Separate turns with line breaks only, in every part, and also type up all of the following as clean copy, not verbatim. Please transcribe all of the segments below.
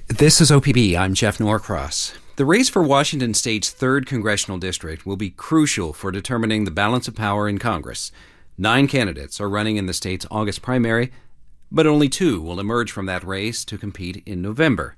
This is OPB. I'm Jeff Norcross. The race for Washington State's 3rd Congressional District will be crucial for determining the balance of power in Congress. 9 candidates are running in the state's August primary, but only 2 will emerge from that race to compete in November.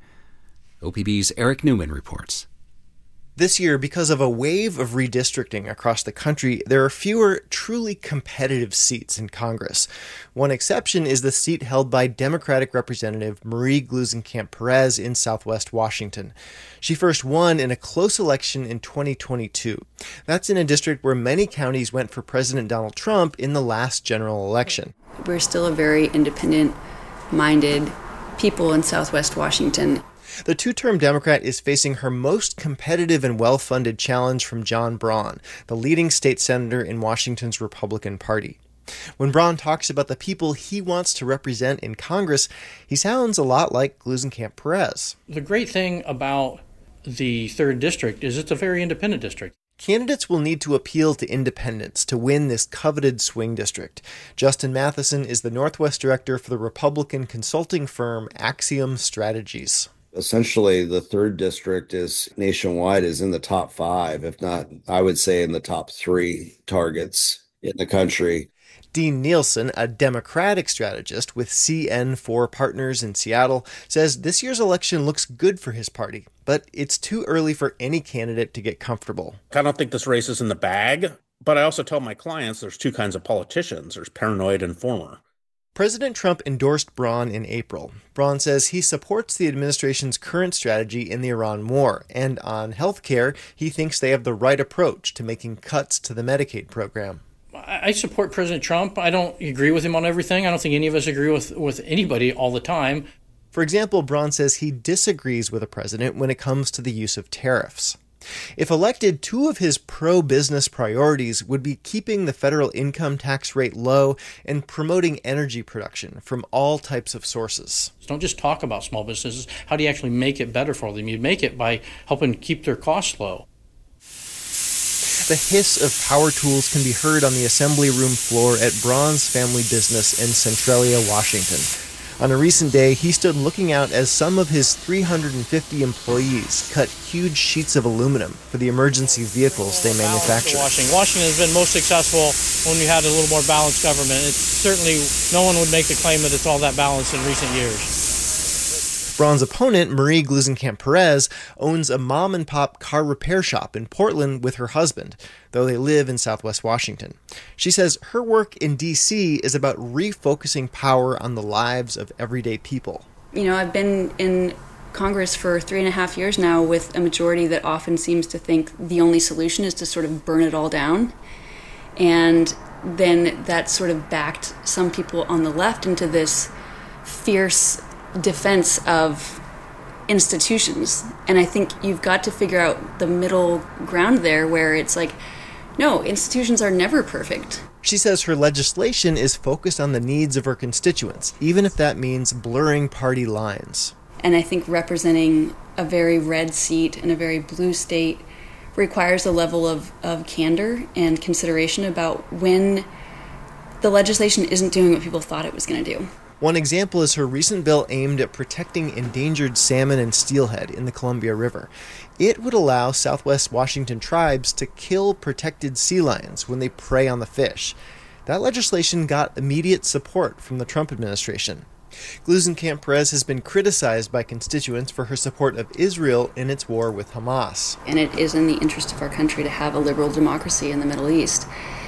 OPB's Eric Newman reports.
This year, because of a wave of redistricting across the country, there are fewer truly competitive seats in Congress. One exception is the seat held by Democratic Representative Marie Gluesenkamp Perez in Southwest Washington. She first won in a close election in 2022. That's in a district where many counties went for President Donald Trump in the last general election.
We're still a very independent-minded people in Southwest Washington.
The two-term Democrat is facing her most competitive and well-funded challenge from John Braun, the leading state senator in Washington's Republican Party. When Braun talks about the people he wants to represent in Congress, he sounds a lot like Gluesenkamp Perez.
The great thing about the 3rd District is it's a very independent district.
Candidates will need to appeal to independents to win this coveted swing district. Justin Matheson is the Northwest Director for the Republican consulting firm Axiom Strategies.
Essentially, the 3rd district is nationwide is in the top 5, if not, I would say in the top 3 targets in the country.
Dean Nielsen, a Democratic strategist with CN4 Partners in Seattle, says this year's election looks good for his party, but it's too early for any candidate to get comfortable.
I don't think this race is in the bag, but I also tell my clients there's 2 kinds of politicians. There's paranoid and former.
President Trump endorsed Braun in April. Braun says he supports the administration's current strategy in the Iran war, and on health care, he thinks they have the right approach to making cuts to the Medicaid program.
I support President Trump. I don't agree with him on everything. I don't think any of us agree with anybody all the time.
For example, Braun says he disagrees with the president when it comes to the use of tariffs. If elected, 2 of his pro-business priorities would be keeping the federal income tax rate low and promoting energy production from all types of sources.
Don't just talk about small businesses. How do you actually make it better for them? You make it by helping keep their costs low.
The hiss of power tools can be heard on the assembly room floor at Braun's family business in Centralia, Washington. On a recent day, he stood looking out as some of his 350 employees cut huge sheets of aluminum for the emergency vehicles they manufacture.
Washington has been most successful when we had a little more balanced government. It's certainly, no one would make the claim that it's all that balanced in recent years.
Braun's opponent, Marie Gluesenkamp Perez, owns a mom-and-pop car repair shop in Portland with her husband, though they live in Southwest Washington. She says her work in D.C. is about refocusing power on the lives of everyday people.
You know, I've been in Congress for 3.5 years now with a majority that often seems to think the only solution is to sort of burn it all down. And then that sort of backed some people on the left into this fierce defense of institutions. And I think you've got to figure out the middle ground there where it's like, no, institutions are never perfect.
She says her legislation is focused on the needs of her constituents, even if that means blurring party lines.
And I think representing a very red seat in a very blue state requires a level of candor and consideration about when the legislation isn't doing what people thought it was going to do.
One example is her recent bill aimed at protecting endangered salmon and steelhead in the Columbia River. It would allow Southwest Washington tribes to kill protected sea lions when they prey on the fish. That legislation got immediate support from the Trump administration. Gluesenkamp Perez has been criticized by constituents for her support of Israel in its war with Hamas.
And it is in the interest of our country to have a liberal democracy in the Middle East,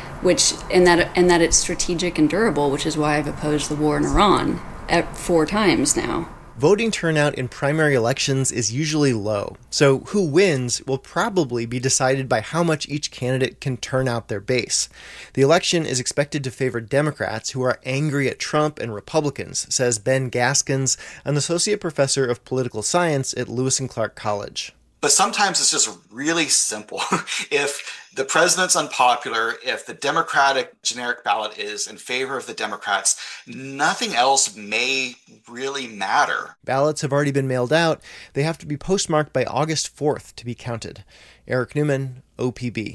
and that it's strategic and durable, which is why I've opposed the war in Iran 4 times now.
Voting turnout in primary elections is usually low, so who wins will probably be decided by how much each candidate can turn out their base. The election is expected to favor Democrats who are angry at Trump and Republicans, says Ben Gaskins, an associate professor of political science at Lewis and Clark College.
But sometimes it's just really simple. If the president's unpopular, if the Democratic generic ballot is in favor of the Democrats, nothing else may really matter.
Ballots have already been mailed out. They have to be postmarked by August 4th to be counted. Eric Newman, OPB.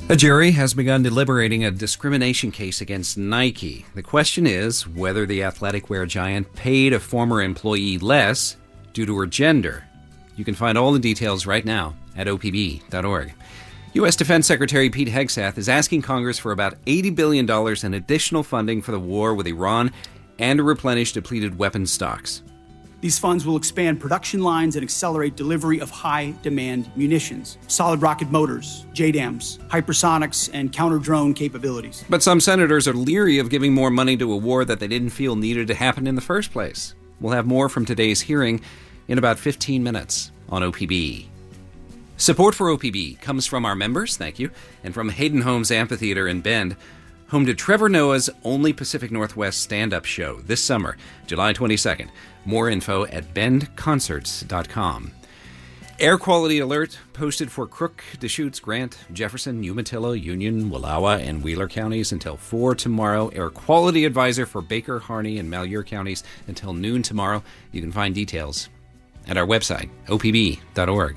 A jury has begun deliberating a discrimination case against Nike. The question is whether the athletic wear giant paid a former employee less due to her gender. You can find all the details right now at opb.org. U.S. Defense Secretary Pete Hegseth is asking Congress for about $80 billion in additional funding for the war with Iran and to replenish depleted weapons stocks.
These funds will expand production lines and accelerate delivery of high-demand munitions, solid rocket motors, JDAMs, hypersonics, and counter-drone capabilities.
But some senators are leery of giving more money to a war that they didn't feel needed to happen in the first place. We'll have more from today's hearing in about 15 minutes on OPB. Support for OPB comes from our members, thank you, and from Hayden Homes Amphitheater in Bend, home to Trevor Noah's only Pacific Northwest stand-up show this summer, July 22nd. More info at bendconcerts.com. Air quality alert posted for Crook, Deschutes, Grant, Jefferson, Umatilla, Union, Wallowa, and Wheeler counties until 4 tomorrow. Air quality advisor for Baker, Harney, and Malheur counties until noon tomorrow. You can find details at our website, opb.org.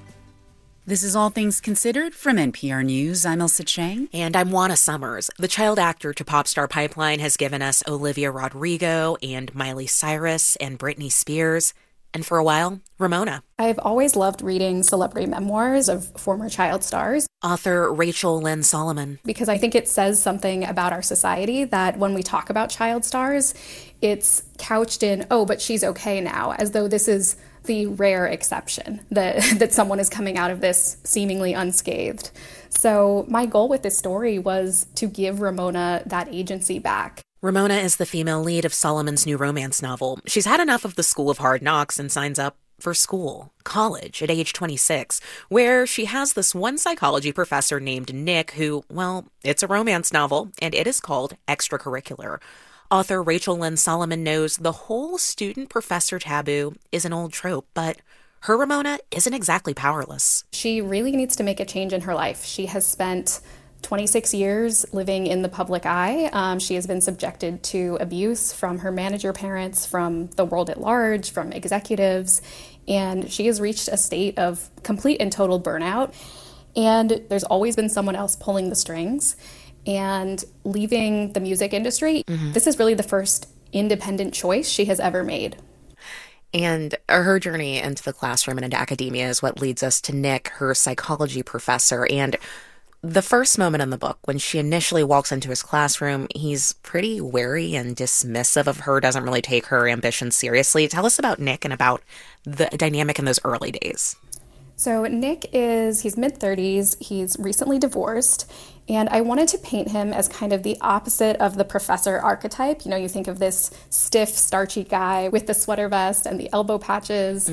This is All Things Considered from NPR News. I'm Elsa Chang.
And I'm Juana Summers. The child actor to pop star pipeline has given us Olivia Rodrigo and Miley Cyrus and Britney Spears. And for a while, Ramona.
I've always loved reading celebrity memoirs of former child stars.
Author Rachel Lynn Solomon.
Because I think it says something about our society that when we talk about child stars, it's couched in, oh, but she's okay now, as though this is the rare exception that someone is coming out of this seemingly unscathed. So my goal with this story was to give Ramona that agency back.
Ramona is the female lead of Solomon's new romance novel. She's had enough of the school of hard knocks and signs up for college at age 26, where she has this one psychology professor named Nick who, well, it's a romance novel, and it is called Extracurricular. Author Rachel Lynn Solomon knows the whole student-professor taboo is an old trope, but her Ramona isn't exactly powerless.
She really needs to make a change in her life. She has spent 26 years living in the public eye. She has been subjected to abuse from her manager parents, from the world at large, from executives, and she has reached a state of complete and total burnout. And there's always been someone else pulling the strings. And leaving the music industry, This is really the first independent choice she has ever made.
And her journey into the classroom and into academia is what leads us to Nick, her psychology professor. And the first moment in the book, when she initially walks into his classroom, he's pretty wary and dismissive of her, doesn't really take her ambition seriously. Tell us about Nick and about the dynamic in those early days.
So Nick he's mid-30s, he's recently divorced, and I wanted to paint him as kind of the opposite of the professor archetype. You know, you think of this stiff, starchy guy with the sweater vest and the elbow patches.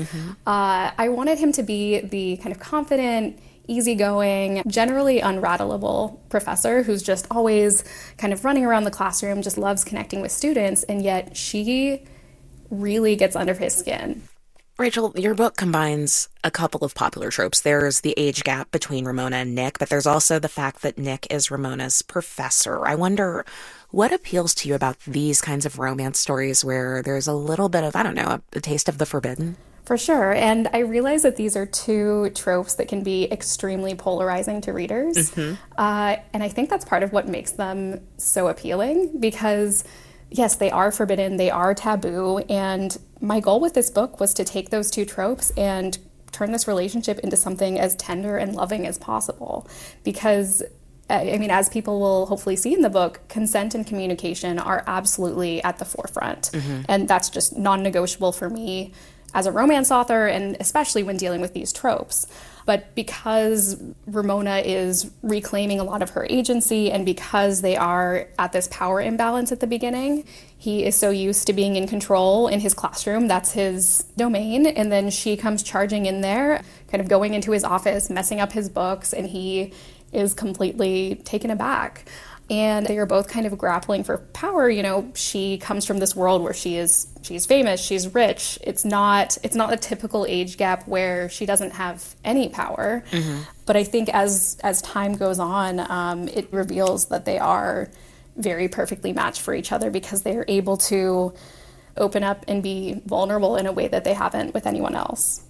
I wanted him to be the kind of confident, easygoing, generally unrattleable professor who's just always kind of running around the classroom, just loves connecting with students, and yet she really gets under his skin.
Rachel, your book combines a couple of popular tropes. There's the age gap between Ramona and Nick, but there's also the fact that Nick is Ramona's professor. I wonder, what appeals to you about these kinds of romance stories where there's a little bit of, a taste of the forbidden?
For sure. And I realize that these are two tropes that can be extremely polarizing to readers. And I think that's part of what makes them so appealing because, yes, they are forbidden, they are taboo, and my goal with this book was to take those two tropes and turn this relationship into something as tender and loving as possible. Because, as people will hopefully see in the book, consent and communication are absolutely at the forefront. And that's just non-negotiable for me as a romance author, and especially when dealing with these tropes. But because Ramona is reclaiming a lot of her agency, and because they are at this power imbalance at the beginning, he is so used to being in control in his classroom, that's his domain, and then she comes charging in there, kind of going into his office, messing up his books, and he is completely taken aback. And they are both kind of grappling for power. You know, she comes from this world where she's famous, she's rich. It's not a typical age gap where she doesn't have any power. But I think as time goes on, it reveals that they are very perfectly matched for each other because they are able to open up and be vulnerable in a way that they haven't with anyone else.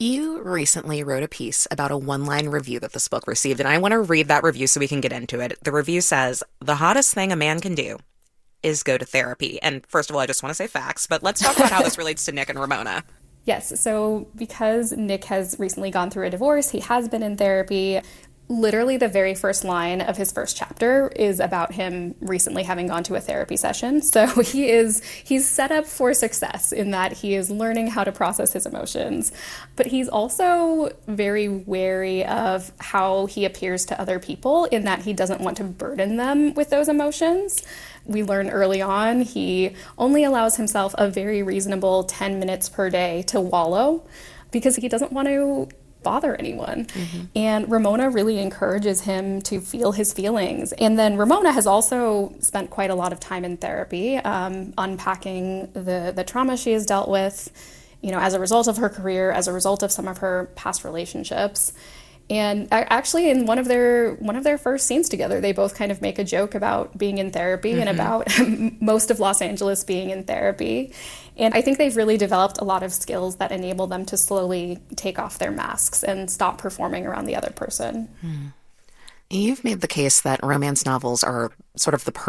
You recently wrote a piece about a one-line review that this book received, and I want to read that review so we can get into it. The review says, "The hottest thing a man can do is go to therapy." And first of all, I just want to say facts, but let's talk about how this relates to Nick and Ramona.
Yes, so because Nick has recently gone through a divorce, he has been in therapy. Literally the very first line of his first chapter is about him recently having gone to a therapy session. So he's set up for success in that he is learning how to process his emotions. But he's also very wary of how he appears to other people in that he doesn't want to burden them with those emotions. We learn early on he only allows himself a very reasonable 10 minutes per day to wallow because he doesn't want to bother anyone. And Ramona really encourages him to feel his feelings. And then Ramona has also spent quite a lot of time in therapy, unpacking the trauma she has dealt with, as a result of her career, as a result of some of her past relationships. And actually, in one of their first scenes together, they both kind of make a joke about being in therapy and about most of Los Angeles being in therapy. And I think they've really developed a lot of skills that enable them to slowly take off their masks and stop performing around the other person.
You've made the case that romance novels are sort of the